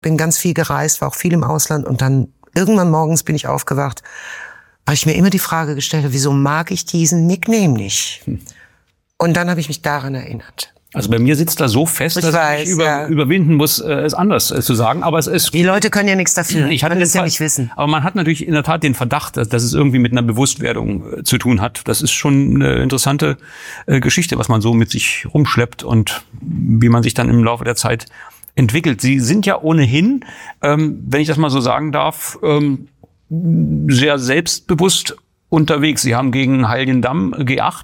bin ganz viel gereist, war auch viel im Ausland und dann irgendwann morgens bin ich aufgewacht, weil ich mir immer die Frage gestellt habe, wieso mag ich diesen Nickname nicht? Und dann habe ich mich daran erinnert. Also bei mir sitzt da so fest, dass ich überwinden muss, es anders zu sagen. Aber es ist. Die Leute können ja nichts dafür. Ich hatte das ja nicht wissen. Aber man hat natürlich in der Tat den Verdacht, dass es irgendwie mit einer Bewusstwerdung zu tun hat. Das ist schon eine interessante Geschichte, was man so mit sich rumschleppt und wie man sich dann im Laufe der Zeit entwickelt. Sie sind ja ohnehin, wenn ich das mal so sagen darf, sehr selbstbewusst unterwegs. Sie haben gegen Heiligendamm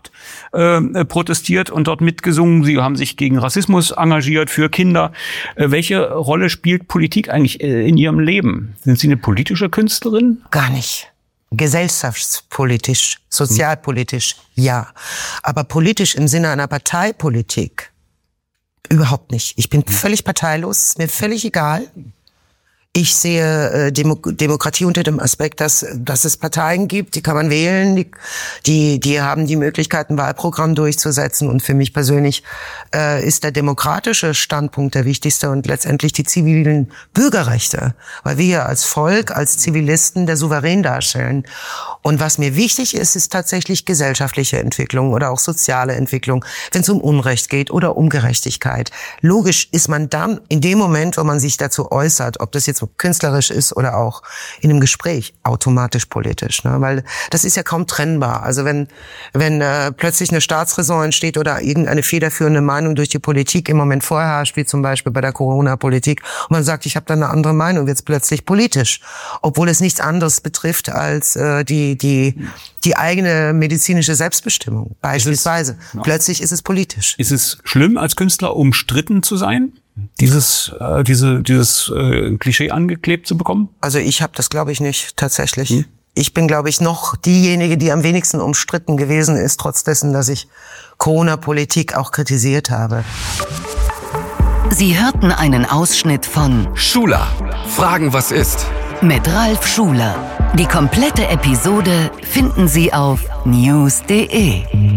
G8 protestiert und dort mitgesungen. Sie haben sich gegen Rassismus engagiert, für Kinder. Welche Rolle spielt Politik eigentlich in Ihrem Leben? Sind Sie eine politische Künstlerin? Gar nicht. Gesellschaftspolitisch, sozialpolitisch, ja. Aber politisch im Sinne einer Parteipolitik überhaupt nicht. Ich bin völlig parteilos, ist mir völlig egal. Ich sehe Demokratie unter dem Aspekt, dass es Parteien gibt, die kann man wählen, die haben die Möglichkeit, ein Wahlprogramm durchzusetzen. Und für mich persönlich ist der demokratische Standpunkt der wichtigste und letztendlich die zivilen Bürgerrechte, weil wir als Volk, als Zivilisten der Souverän darstellen. Und was mir wichtig ist, ist tatsächlich gesellschaftliche Entwicklung oder auch soziale Entwicklung, wenn es um Unrecht geht oder um Gerechtigkeit. Logisch ist man dann in dem Moment, wo man sich dazu äußert, ob das jetzt künstlerisch ist oder auch in einem Gespräch, automatisch politisch, ne? Weil das ist ja kaum trennbar. Also wenn plötzlich eine Staatsräson entsteht oder irgendeine federführende Meinung durch die Politik im Moment vorherrscht, wie zum Beispiel bei der Corona-Politik, und man sagt, ich habe da eine andere Meinung, wird es plötzlich politisch, obwohl es nichts anderes betrifft als die eigene medizinische Selbstbestimmung beispielsweise. Plötzlich ist es politisch. Ist es schlimm, als Künstler umstritten zu sein? Dieses Klischee angeklebt zu bekommen? Also ich habe das, glaube ich, nicht tatsächlich. Ich bin, glaube ich, noch diejenige, die am wenigsten umstritten gewesen ist, trotz dessen, dass ich Corona-Politik auch kritisiert habe. Sie hörten einen Ausschnitt von Schuler. Fragen, was ist? Mit Ralf Schuler. Die komplette Episode finden Sie auf news.de.